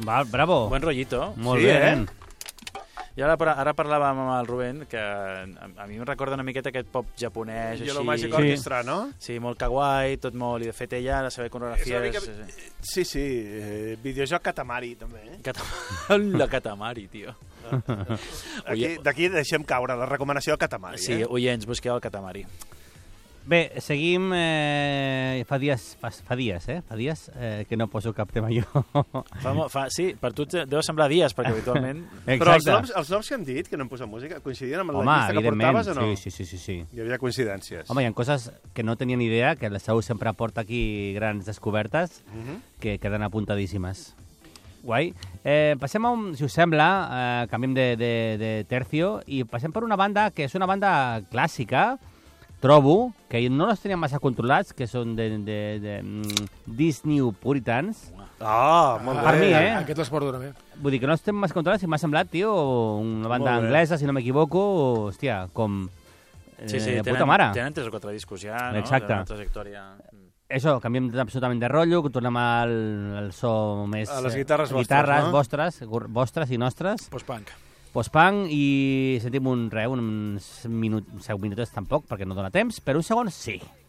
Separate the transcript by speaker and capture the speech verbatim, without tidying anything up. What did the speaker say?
Speaker 1: Va, bravo.
Speaker 2: Buen rollito.
Speaker 1: Molt
Speaker 3: Sí,
Speaker 1: bé,
Speaker 3: eh?
Speaker 1: nen.
Speaker 2: I ara, ara parlàvem amb el Rubén, que a, a mi em recorda una miqueta aquest pop japonès,
Speaker 3: Yellow
Speaker 2: així...
Speaker 3: Magic
Speaker 1: Sí.
Speaker 3: Orchestra, no?
Speaker 2: Sí, molt kawaii, tot molt... I de fet ella, la seva coreografia
Speaker 3: És una
Speaker 2: és...
Speaker 3: mica- Sí, sí, eh, videojoc Katamari, també. Eh?
Speaker 2: Katamari, la Katamari, tio.
Speaker 3: Aquí- D'aquí deixem caure la recomanació de Katamari.
Speaker 2: Sí,
Speaker 3: eh?
Speaker 2: oients, busqueu el Katamari.
Speaker 1: Bé, seguim... Eh, fa dies, fa, fa dies, eh? Fa dies eh, que no poso cap tema jo.
Speaker 2: Fa, mo- fa, sí, per tu et deu semblar dies, perquè habitualment...
Speaker 3: Però els noms, els noms que hem dit, que no hem posat música, coincidien amb
Speaker 1: Home,
Speaker 3: la llista que
Speaker 1: evidentment.
Speaker 3: portaves o no?
Speaker 1: Sí, sí, sí, sí, sí.
Speaker 3: Hi havia coincidències.
Speaker 1: Home, hi ha coses que no tenia ni idea, que la Sau sempre porta aquí grans descobertes,
Speaker 3: Uh -huh.
Speaker 1: que queden apuntadíssimes. Guai. Eh, passem a un, si us sembla, eh, canviem de, de, de tercio, i passem per una banda que és una banda clàssica, trobo, que no els teníem massa controlats, que són de, de, de mm, Disney Puritans.
Speaker 3: Ah, molt
Speaker 1: Per
Speaker 3: bé.
Speaker 1: mi, eh?
Speaker 4: Aquest les porto també.
Speaker 1: Vull dir que no estem massa controlats i m'ha semblat, tio, una banda
Speaker 3: Molt bé.
Speaker 1: anglesa, si no m'equivoco, hòstia, com... Eh,
Speaker 2: Sí, sí,
Speaker 1: de puta
Speaker 2: tenen,
Speaker 1: mare.
Speaker 2: tenen tres o quatre discos ja, no?
Speaker 1: Exacte.
Speaker 2: De la trajectòria...
Speaker 1: Això, canviem absolutament de rotllo, que tornem al, al so més...
Speaker 3: A les
Speaker 1: eh,
Speaker 3: guitarres vostres,
Speaker 1: guitarres
Speaker 3: no?
Speaker 1: vostres, gur- vostres i nostres.
Speaker 4: Post-punk.
Speaker 1: Post-punk, i sentim un, re, uns minut, uns minuts tampoc, perquè no dona temps, però un segon sí.